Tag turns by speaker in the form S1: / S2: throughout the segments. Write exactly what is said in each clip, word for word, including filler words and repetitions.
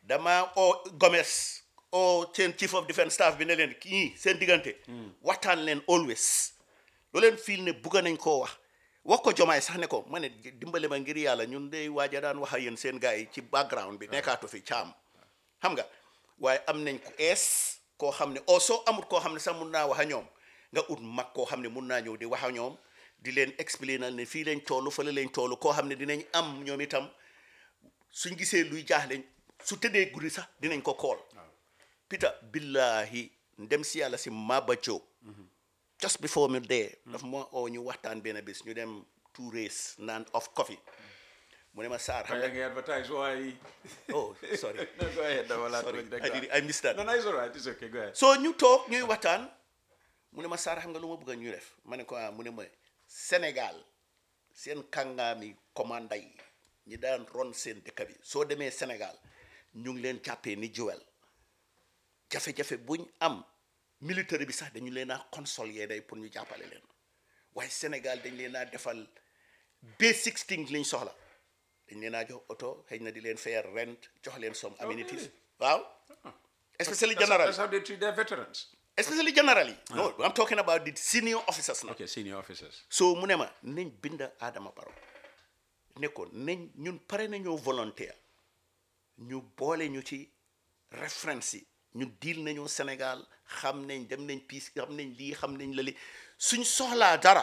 S1: dama o Gomez o seen chief of defence staff bi ne leen kii seen diggante waxtaan leen always loo leen fiil ne bugga nañ koo wax wax ko jomaay sax ne ko ma ne dimbale ma ngir yàlla ñun day waaja daan wax ak yéen seen gars yi ci background bi nekkaatu fi caam xam nga waaye am nañ ko ees koo xam ne o soo amut koo xam ne sax mun naa wax a ñoom nga ut mag koo xam ne mun naa ñëw di wax a ñoom di leen expliquer ne fii lañ toolu fële lañ toolu koo xam ne dinañ am ñoom itam suñ gisee luy jaaxle su tëddee guddi sax dinañ ko kool Peter billahi ndem si yàlla si Maba Jobe just before me dee daf ma oo ñu waxtaan benn bis ñu dem two race naan of coffee mu ne ma Sarr xam nga
S2: advertise why
S1: oh sorry
S2: no go ahead
S1: sorry I, did, I missed that
S2: no no it's all right it's okay go ahead
S1: so ñu toog ñuy waxtaan mu ne ma Sarr xam nga lu ma bëgg ñu def ma ne ko ah mu ne ma Sénégal seen kàngaami commanda yi ñi daan ron seen dëkk bi soo demee Sénégal ñu ngi leen jàppee ni juwel jafe-jafe buñ am militaire bi sax dañu leen a consolier day pour ñu jàppale leen waaye Sénégal dañ leen a defal basic things liñ soxla dañ leen a jox oto xëy na di leen fair rent jox leen some amenities waaw especially general
S2: that's how they treat their veterans
S1: especially generally no I'm talking about the senior officers now
S2: okay senior officers
S1: so mu ne ma nañ binda Adama Barrow ne ko nañ ñun pare nañoo volontaire ñu boole ñu ci référence yi ñun diil nañu Sénégal xam nañ dem nañ piis xam nañ lii xam nañ la li suñ soxlaa dara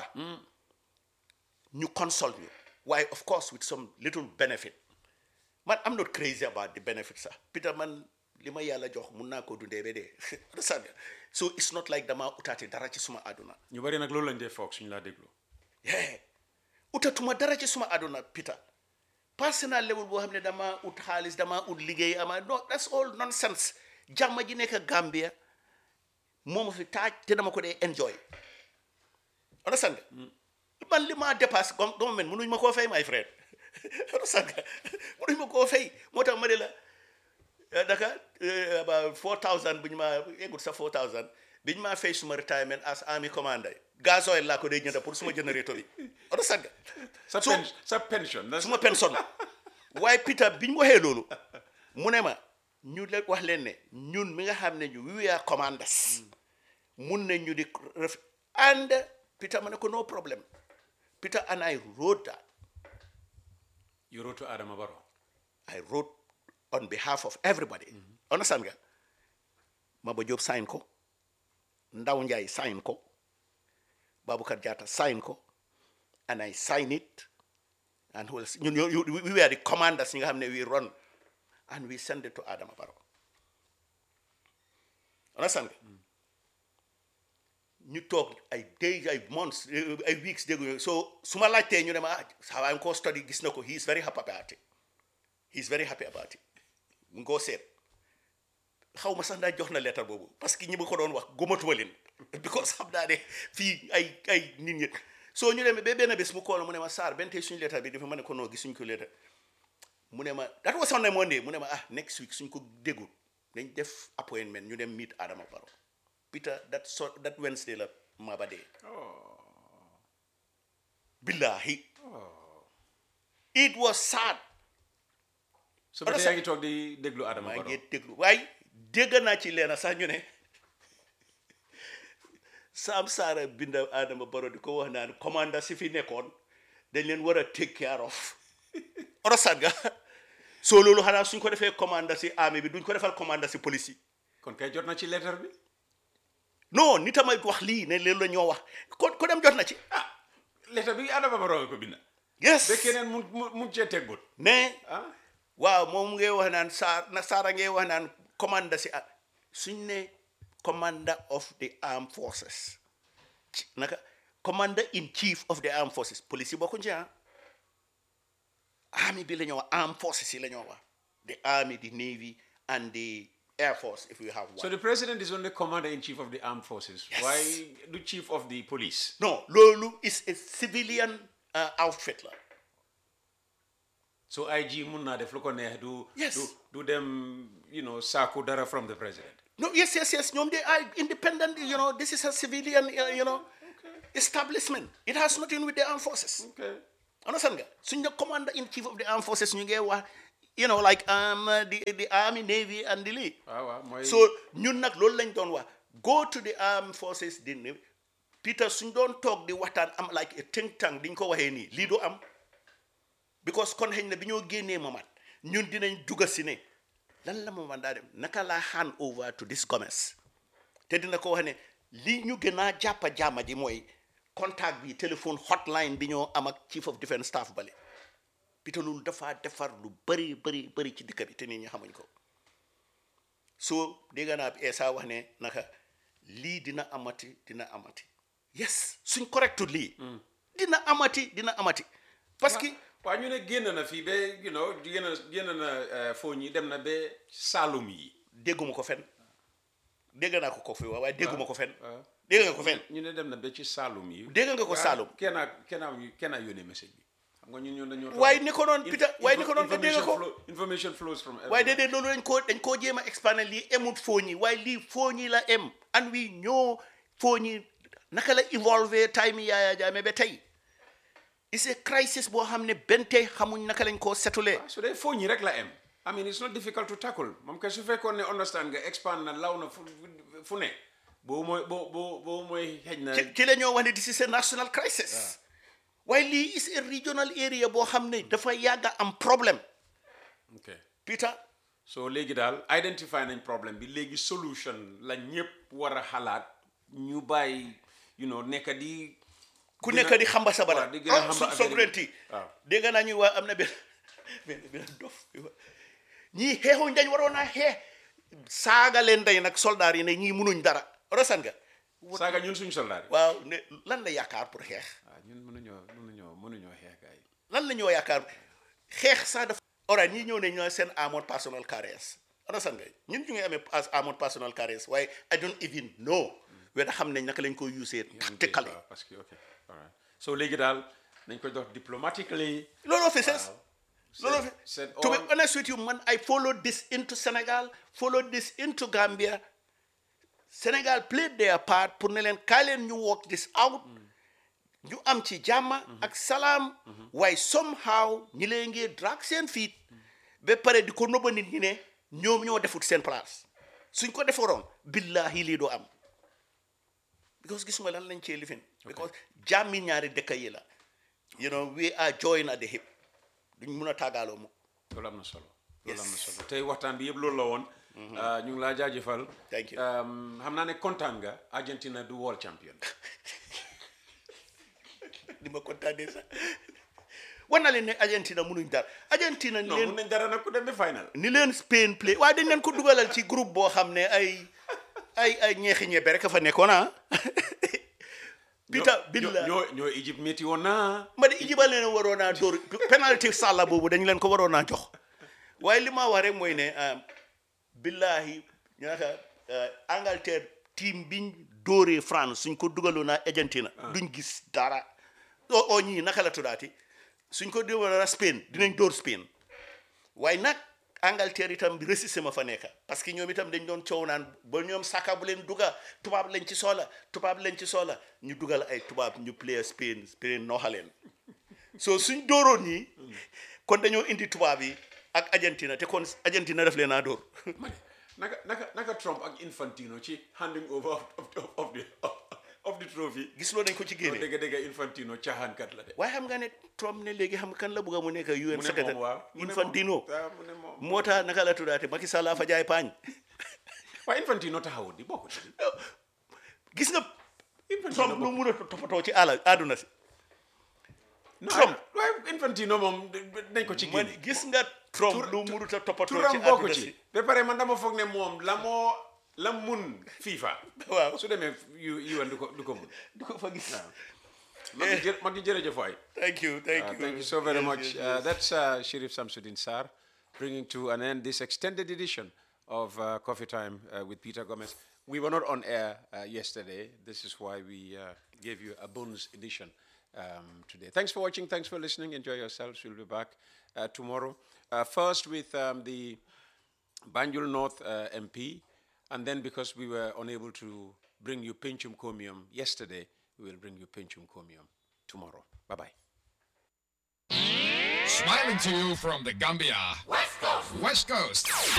S1: ñu consult ñu waaye of course with some little benefit man I'm not crazy about the benefit sax Peter man li ma yàlla jox mun naa koo dundee ba dee so it's not like dama utaati dara ci suma àdduna
S2: ñu bari nag loolu lañ dee foog suñu laa déglu
S1: yeah utatuma dara ci suma àdduna Peter personal level boo xam ne dama ut xaalis dama ut liggéey ama no that's all nonsense jàmm ji nekk Gambia moom fi taaj te dama ko dee enjoy understand nga man li ma dépasse government mënuñ ma koo fay my friend understand nga mënuñ ma koo fay moo tax ma ne la daka about four thousand bu ñu ma eggut sa four thousand bi ñu maa fay suma retirement as army commander gasoil laa ko dee jënda pour suma générateur bi understand nga
S2: sa pen sa pension
S1: suma pension waaye Peter bi ñu waxee loolu mu ne ma ñu leen wax leen ne ñun mi nga xam ne ñu we are commanders mun nañ ñu di ref and Peter ma ne ko no problem Peter and I wrote that
S2: you wrote to Adama Barrow
S1: I wrote on behalf of everybody understand nga Maba Jobe sign ko Ndaw Njie sign ko Baboucarr Jatta sign ko and I sign it and who else? You know, you, we were the commanders you have we run and we send it to Adama Barrow understand ñu toog ay days ay months ay weeks dégg so su ma laajtee ñu ne ma how I'm ko study gis na ko he is very happy about it he is very happy about it mu ngoo seet xaw ma sax ndax jox na lettre boobu parce que ñi ma ko doon wax gomatuma leen because xam naa ne fii ay ay nit ñi soo ñu demee ba benn bés mu kool mu ne ma Sarr benn tey suñu lettre bi dafa ma ne ko noo gisuñ ko lettre mu ne ma that was on Monday mu ne ma ah next week suñ ko déggul dañ def appointment ñu dem meet Adama Barrow Peter that so that Wednesday la Maba Day billahi it was sad
S2: so ba tey yaa ngi toog di déglu Adama Barrow
S1: maa ngi déglu waaye dégg naa ci leena sax ñu ne Sam Sarr binda Adama Barrow di ko wax naan commandant si fi nekkoon dañ leen war a take care of orosat ga soo loolu xanaa suñ ko defee commandant si armée bi duñ ko defal commandant si police yi
S2: kon kay jot na ci lettre bi
S1: non ni tamay wax lii ne leen la ñoo wax ko ko dem jot na ci
S2: ah lettre bi Adama Barrow ko binda
S1: yes
S2: ba keneen mu mu cee teg bët
S1: mais
S2: ah
S1: waaw moom ngay wax naan Sarr na Sarr ngay wax naan commandant si suñ ne commander of the armed forces naka commander in chief of the armed forces police yi bokkuñ ci ah army bi la ñoo wax armed forces yi la ñoo wax the army the navy and the air force if we have one.
S2: So the president is only commander in chief of the armed forces.
S1: Yes.
S2: Why the chief of the police?
S1: No, Lolu is a civilian uh, outfit.
S2: So I G munna def loko neex do
S1: Yes.
S2: do do them, you know, saku dara from the president.
S1: No, yes, yes, yes. No, they are independent. You know, this is a civilian, uh, you know, establishment. It has nothing with the armed forces.
S2: Okay.
S1: Understand nga? So the commander in chief of the armed forces, ñu ngi wax you know like um uh, the the army navy and the lii
S2: waaw waaw mooy
S1: so ñun nag loolu lañ doon wax go to the armed forces di ne Peter suñ doon toog di waxtaan am like a think tank diñ ko waxee nii lii du am because kon xëy na bi ñoo génnee Momad ñun dinañ dugga si ne lan la Momad daa dem naka laa hand over to this commerce te dina ko wax ne lii ñu gën a jàppa jàmma ji mooy contact bi téléphone hotline bi ñoo am ak chief of defence staff bale Peter loolu dafa defar lu bëri bëri bëri ci dëkk bi te nit ñi xamuñ ko so dégg naa Essa wax ne naka lii dina amati dina amati yes suñ correctul lii dina amati dina amati parce que
S2: waaw ñu ne génn na fii ba you know génn génn na foo ñi dem na ba Saalum yi
S1: dégguma ko fen dégg naa ko ko fi waaye dégguma ko fen dégg nga ko fen
S2: ñu ne dem na ba ci Saalum yi
S1: dégg nga ko Saalum
S2: kenn kenn kenn yónnee message bi xam nga ñun ñoo dañoo
S1: waaye ni ko doon Peter waaye ni ko doon dégg ko
S2: information flows from
S1: waaye déedéet loolu dañ koo dañ koo jéem a expander lii emut foo ñi waaye lii foo ñi la em and wi ñoo foo ñi naka la evolve time yi Yaya Jammeh ba tey it's a crisis boo xam ne benn tey xamuñ naka lañ koo setulee
S2: su dee foo ñi rek la em I mean it's not difficult to tackle moom kay su fekkoon ne understand nga expand na law na fu fu ne boo mooy boo boo boo mooy xëj na
S1: ci la ñoo wax ne this is a national crisis waaye lii is a regional area boo xam ne dafa yàgg am problème
S2: ok
S1: Peter
S2: so léegi daal identify nañ problème bi léegi solution la ñëpp war a xalaat ñu bàyyi you know nekk di
S1: ku nekk di xamba sa bara
S2: di gën a xamba
S1: sovereignty
S2: waaw
S1: dégg naa ñuy wax am na benn benn benn dof ñii xeexuñ dañ waroon a xeex saaga leen day nag soldaar yi ne ñii munuñ dara rosan nga
S2: saaga ñun suñu soldaar yi
S1: waaw ne lan la yaakaar pour xeex
S2: waaw ñun mënuñoo mënuñoo mënuñoo xeex gaay
S1: lan la ñoo yaakaar xeex sax dafa ora ñii ñëw ne ñoo seen armored personal carriers rosan nga ñun ñu ngi amee armored personal carriers waaye I don't even know weda xam nañ naka lañ ko usee tactically
S2: parce que ok all right so léegi daal nañ ko dox diplomatically
S1: looloo fi ses looloo fi
S2: said
S1: to be
S2: all
S1: honest with you man I followed this into Senegal followed this into Gambia Senegal played their part pour ne leen kaay leen ñu work this out ñu am ci jàmm ak salaam waaye somehow ñi leen ngi drag seen fiit ba pare di ko nëbba nit ñi ne ñoom ñoo defut seen place suñ ko defaroon billahi lii doo am because gis nga lan lañ cee lifin because jàmmi ñaari dëkk yi la you know we are joined at the hip duñ mun a tàggaaloo mu
S2: loolu am na solo loolu am na solo tey waxtaan bi yëpp loolu la woon ñu ngi laa jaajëfal
S1: Thank you.
S2: xam naa ne kontaan nga Argentina du world champion
S1: di ma kontaanee sax war na leen ne Argentina munuñ dara Argentina ni
S2: non
S1: leen
S2: mun nañ dara nag ku dem ba final
S1: ni leen Spain play waaye dañ leen ko dugalal ci groupe boo xam ne ay ay ay ñeexi ñebe rek a fa nekkoon ah Peter billa
S2: ñoo ñoo Egypte métti woon naa
S1: ma de Egypte leen waroon naa dóor penalty sàlla boobu dañ leen ko waroon naa jox waaye li ma wax rek mooy ne billahi ñu naka Angleterre team biñ dóoree France suñ ko dugaloon naa Argentina duñ gis dara o o ñii naka la tuddaati suñ ko dugaloon naa Spain dinañ dóor Spain waaye nag Angleterre itam résisté ma fa nekka parce que ñoom itam dañ doon coow naan ba ñoom saka bu leen duga tubaab lañ ci soxla tubaab lañ ci soxla ñu dugal ay tubaab ñu play Spain Spain nooxaleen so suñ dóoroon ñii kon dañoo indi tubaab yi ak Argentina te kon Argentina def leen naa dóor
S2: naka naka naka Trump ak Infantino ci handing over of of the of the trophy
S1: gis loo dañ ko ci génne
S2: dégg dégg Infantino caaxaankat la de
S1: waaye xam nga ne Trump ne léegi xam nga kan la bëgg a mu nekk U N secrétaire
S2: waaw
S1: Infantino
S2: mu ne moom
S1: moo tax naka la tuddaate Macky Sall fa jaay paañ
S2: waaye Infantino taxawut di bokku ci
S1: gis nga
S2: Infantino
S1: Trump lu mun a toppatoo ci àll àdduna si
S2: Trump waaye Infantino moom dañ ko ci
S1: man
S2: génne
S1: gis nga Trump lu munut a toppatoo ci
S2: turam bokku
S1: àdduna
S2: ci
S1: si
S2: ba pare man dama foog ne moom la moo la mun FIFA
S1: waaw
S2: su demee yu yuwan du ko du ko mun
S1: du ko fa gis
S2: mag gi jë- mag gi jërëjëf waay
S1: thank you thank
S2: Uh,
S1: you
S2: thank you so very
S1: Yes,
S2: much.
S1: yes,
S2: Uh,
S1: yes.
S2: that's uh, Sheriff Samsudin Sarr bringing to an end this extended edition of uh, Coffee Time uh, with Peter Gomez. We were not on air uh, yesterday. This is why we uh, gave you a bonus edition um, today. Thanks for watching. Thanks for listening. Enjoy yourselves. We'll be back uh, tomorrow. Uh, first with um, the Banjul North uh, M P. And then because we were unable to bring you Pinchum Comium yesterday, we will bring you Pinchum Comium tomorrow. Bye-bye.
S3: Smiling to you from the Gambia. West Coast. West Coast.